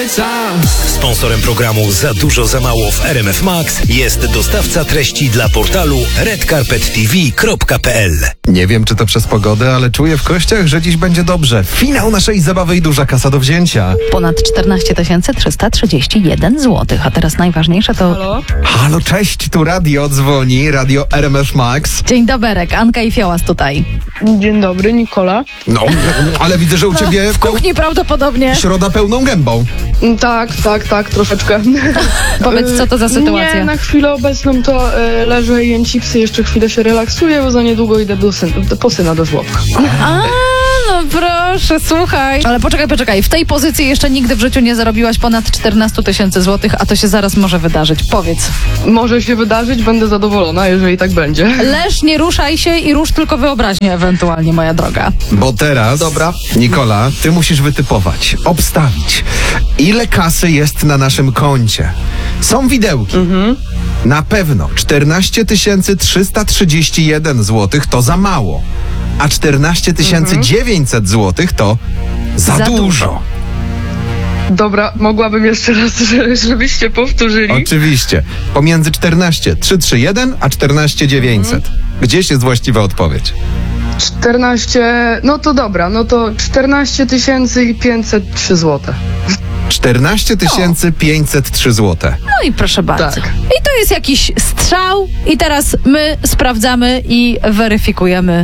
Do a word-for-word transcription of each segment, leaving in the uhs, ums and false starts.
serca. Sponsorem programu Za dużo za mało w R M F Max jest dostawca treści dla portalu red carpet t v kropka p l. Nie wiem, czy to przez pogodę, ale czuję w kościach, że dziś będzie dobrze. Finał naszej zabawy i duża kasa do wzięcia. Ponad czternaście tysięcy trzysta trzydzieści jeden złotych. A teraz najważniejsze to... Halo? Halo, cześć, tu radio dzwoni, radio R M F Max. Dzień doberek, Anka i Fiołas tutaj. Dzień dobry, Nikola. No, ale widzę, że u ciebie W kuchni prawdopodobnie. środa pełną gębą. Tak, tak, tak, troszeczkę. Powiedz, co to za sytuacja? Nie, na chwilę obecną to e, leżę, jem chipsy, jeszcze chwilę się relaksuję, bo za niedługo idę do syn, do, po syna do żłobka. A, no proszę, słuchaj. Ale poczekaj, poczekaj. W tej pozycji jeszcze nigdy w życiu nie zarobiłaś ponad czternaście tysięcy złotych, a to się zaraz może wydarzyć. Powiedz. Może się wydarzyć, będę zadowolona, jeżeli tak będzie. Leż, nie ruszaj się i rusz tylko wyobraźnię ewentualnie, moja droga. Bo teraz, Dobra. Nikola, ty musisz wytypować, obstawić, ile kasy jest na naszym koncie. Są widełki. Mhm. Na pewno czternaście tysięcy trzysta trzydzieści jeden złotych to za mało, a czternaście tysięcy dziewięćset złotych to za, Za dużo. dużo. Dobra, mogłabym jeszcze raz, że- żebyście powtórzyli. Oczywiście. Pomiędzy czternaście tysięcy trzysta trzydzieści jeden a czternaście tysięcy dziewięćset. Gdzieś jest właściwa odpowiedź? czternaście, no to dobra, no to czternaście tysięcy pięćset trzy złote. czternaście tysięcy pięćset trzy złote. No i proszę bardzo. Tak. I to jest jakiś strzał i teraz my sprawdzamy i weryfikujemy.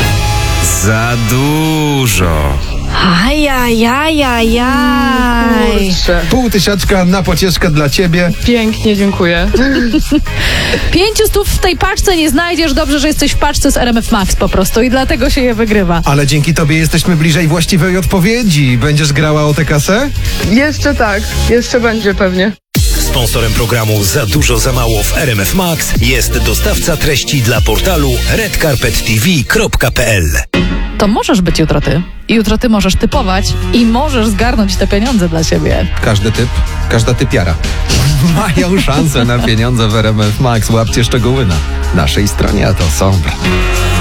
Za dużo. Ajajajajaj. Kurczę, Pół tysiaczka na pocieszkę dla ciebie. pięknie, dziękuję. Pięciu stów w tej paczce nie znajdziesz. Dobrze, że jesteś w paczce z R M F Max po prostu i dlatego się je wygrywa. Ale dzięki tobie jesteśmy bliżej właściwej odpowiedzi. Będziesz grała o tę kasę? Jeszcze tak, jeszcze będzie pewnie. Sponsorem programu Za dużo za mało w R M F Max jest dostawca treści dla portalu red carpet t v kropka p l. To możesz być jutro ty. I jutro ty możesz typować i możesz zgarnąć te pieniądze dla siebie. Każdy typ, każda typiara mają szansę na pieniądze w R M F Max. Łapcie szczegóły na naszej stronie, a to są...